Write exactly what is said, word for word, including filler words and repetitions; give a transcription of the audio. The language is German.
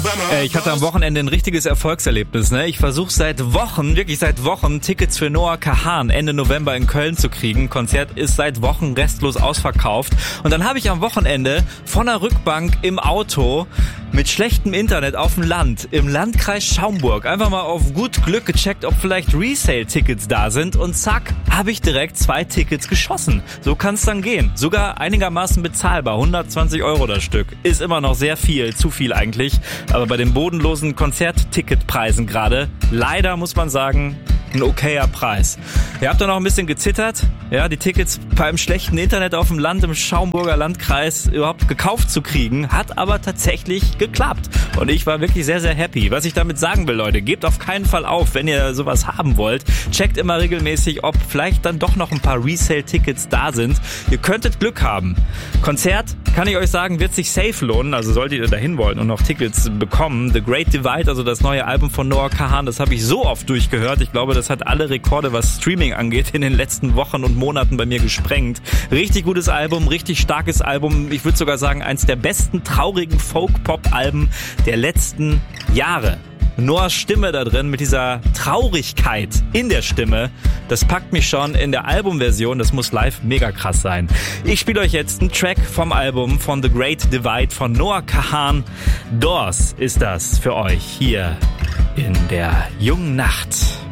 Äh, ich hatte am Wochenende ein richtiges Erfolgserlebnis. Ne? Ich versuche seit Wochen, wirklich seit Wochen, Tickets für Noah Kahan Ende November in Köln zu kriegen. Konzert ist seit Wochen restlos ausverkauft. Und dann habe ich am Wochenende von der Rückbank im Auto mit schlechtem Internet auf dem Land, im Landkreis Schaumburg, einfach mal auf gut Glück gecheckt, ob vielleicht Resale-Tickets da sind. Und zack, habe ich direkt zwei Tickets geschossen. So kann es dann gehen. Sogar einigermaßen bezahlbar. hundertzwanzig Euro das Stück. Ist immer noch sehr viel, zu viel eigentlich. Aber bei den bodenlosen Konzertticketpreisen gerade, leider muss man sagen, ein okayer Preis. Ihr habt da noch ein bisschen gezittert, ja, die Tickets beim schlechten Internet auf dem Land im Schaumburger Landkreis überhaupt gekauft zu kriegen, hat aber tatsächlich geklappt. Und ich war wirklich sehr, sehr happy. Was ich damit sagen will, Leute, gebt auf keinen Fall auf, wenn ihr sowas haben wollt. Checkt immer regelmäßig, ob vielleicht dann doch noch ein paar Resale-Tickets da sind. Ihr könntet Glück haben. Konzert, kann ich euch sagen, wird sich safe lohnen. Also solltet ihr dahin wollen und noch Tickets bekommen. The Great Divide, also das neue Album von Noah Kahan, das habe ich so oft durchgehört. Ich glaube, das hat alle Rekorde, was Streaming angeht, in den letzten Wochen und Monaten bei mir gesprengt. Richtig gutes Album, richtig starkes Album. Ich würde sogar sagen, eins der besten traurigen Folk-Pop-Alben der letzten Jahre. Noahs Stimme da drin mit dieser Traurigkeit in der Stimme, das packt mich schon in der Albumversion. Das muss live mega krass sein. Ich spiele euch jetzt einen Track vom Album von The Great Divide von Noah Kahan. Doors ist das für euch hier in der jungen Nacht.